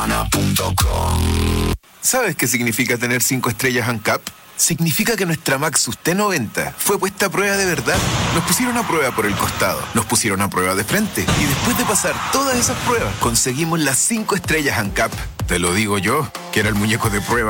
¿Sabes qué significa tener 5 estrellas ANCAP? Significa que nuestra Maxus T90 fue puesta a prueba de verdad. Nos pusieron a prueba por el costado, nos pusieron a prueba de frente y después de pasar todas esas pruebas conseguimos las 5 estrellas ANCAP. Te lo digo yo, que era el muñeco de prueba.